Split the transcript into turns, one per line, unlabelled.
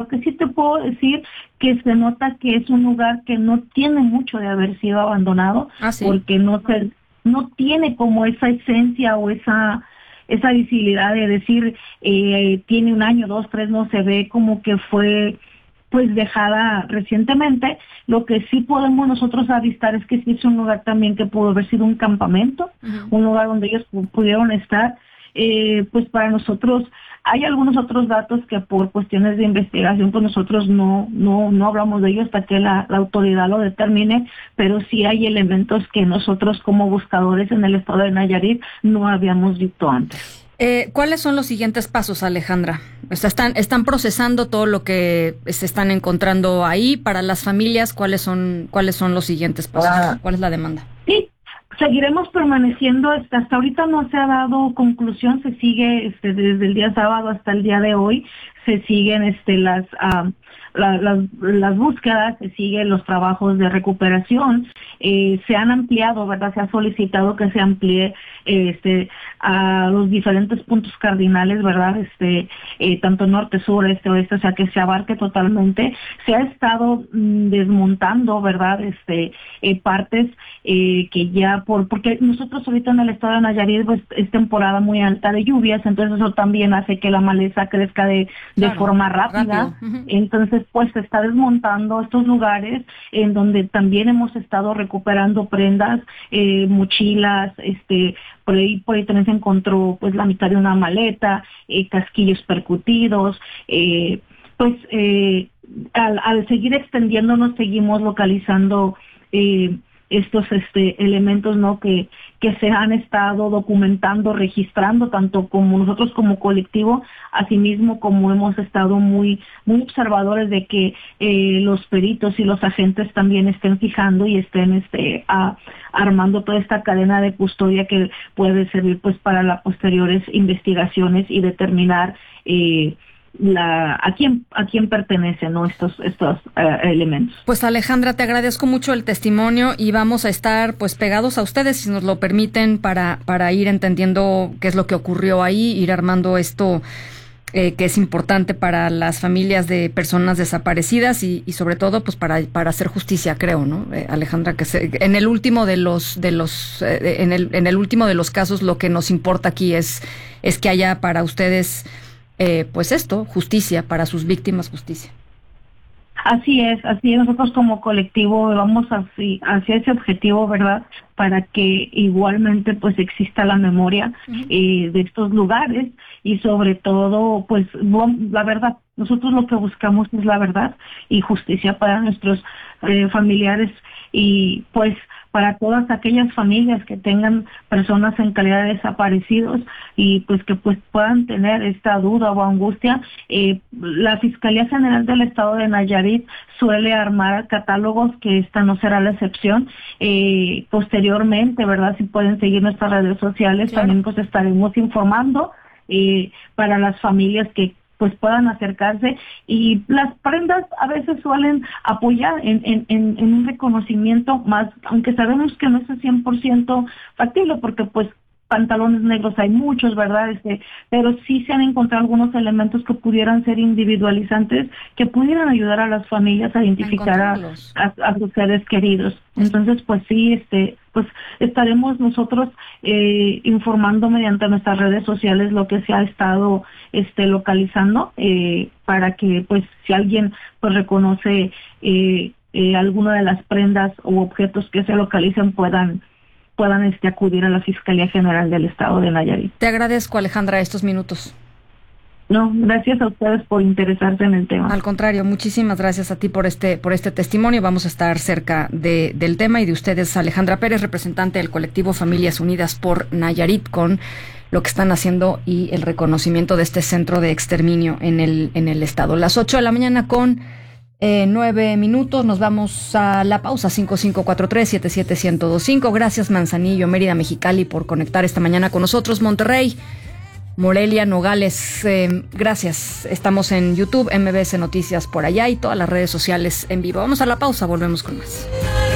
Lo que sí te puedo decir que se nota que es un lugar que no tiene mucho de haber sido abandonado,
¿Sí?
Porque no tiene como esa esencia o esa visibilidad de decir tiene 1 año, 2, 3, no se ve como que fue pues dejada recientemente. Lo que sí podemos nosotros avistar es que sí es un lugar también que pudo haber sido un campamento, un lugar donde ellos pudieron estar. Pues para nosotros hay algunos otros datos que por cuestiones de investigación pues nosotros no hablamos de ellos hasta que la autoridad lo determine, pero sí hay elementos que nosotros como buscadores en el estado de Nayarit no habíamos visto antes.
¿Cuáles son los siguientes pasos, Alejandra? O sea, están procesando todo lo que se están encontrando ahí para las familias. ¿Cuáles son los siguientes pasos? ¿Cuál es la demanda?
Sí, seguiremos permaneciendo. Hasta ahorita no se ha dado conclusión. Se sigue desde el día sábado hasta el día de hoy. Se siguen las búsquedas, se siguen los trabajos de recuperación. Se han ampliado, ¿verdad? Se ha solicitado que se amplíe a los diferentes puntos cardinales, ¿verdad? Tanto norte, sur, oeste, o sea, que se abarque totalmente. Se ha estado desmontando, ¿verdad? Partes que ya porque nosotros ahorita en el estado de Nayarit pues, es temporada muy alta de lluvias, entonces eso también hace que la maleza crezca de forma rápida. Entonces pues se está desmontando estos lugares en donde también hemos estado recuperando prendas, mochilas, por ahí también se encontró pues la mitad de una maleta, casquillos percutidos, al seguir extendiéndonos seguimos localizando estos elementos, ¿no? que se han estado documentando, registrando, tanto como nosotros como colectivo, asimismo como hemos estado muy observadores de que los peritos y los agentes también estén fijando y estén armando toda esta cadena de custodia que puede servir pues para las posteriores investigaciones y determinar a quién pertenecen, ¿no? estos elementos.
Pues Alejandra, te agradezco mucho el testimonio y vamos a estar pues pegados a ustedes, si nos lo permiten, para ir entendiendo qué es lo que ocurrió ahí, ir armando esto que es importante para las familias de personas desaparecidas y sobre todo pues para hacer justicia, creo, ¿no? Alejandra, que en el último de los en el último de los casos lo que nos importa aquí es que haya para ustedes pues justicia para sus víctimas, justicia.
Así es, nosotros como colectivo vamos hacia ese objetivo, ¿verdad? Para que igualmente pues exista la memoria de estos lugares y sobre todo pues la verdad. Nosotros lo que buscamos es la verdad y justicia para nuestros familiares y pues para todas aquellas familias que tengan personas en calidad de desaparecidos y pues que pues puedan tener esta duda o angustia. La Fiscalía General del Estado de Nayarit suele armar catálogos, que esta no será la excepción. Posteriormente, ¿verdad? Si pueden seguir nuestras redes sociales, claro. También pues estaremos informando para las familias que pues puedan acercarse, y las prendas a veces suelen apoyar en un reconocimiento más, aunque sabemos que no es 100% factible, porque pues pantalones negros hay muchos, ¿verdad? Pero sí se han encontrado algunos elementos que pudieran ser individualizantes, que pudieran ayudar a las familias a identificar a sus seres queridos. Entonces, pues sí, pues estaremos nosotros informando mediante nuestras redes sociales lo que se ha estado localizando, para que pues si alguien pues reconoce alguna de las prendas u objetos que se localicen puedan acudir a la Fiscalía General del Estado de Nayarit.
Te agradezco, Alejandra, estos minutos.
No, gracias a ustedes por interesarse en el tema.
Al contrario, muchísimas gracias a ti por este testimonio. Vamos a estar cerca del tema y de ustedes. Alejandra Pérez, representante del colectivo Familias Unidas por Nayarit, con lo que están haciendo y el reconocimiento de este centro de exterminio en el estado. Las 8 de la mañana con 9 minutos, nos vamos a la pausa. 5543-77125. Gracias Manzanillo, Mérida, Mexicali por conectar esta mañana con nosotros. Monterrey, Morelia, Nogales, gracias. Estamos en YouTube, MBS Noticias por allá y todas las redes sociales en vivo. Vamos a la pausa, volvemos con más.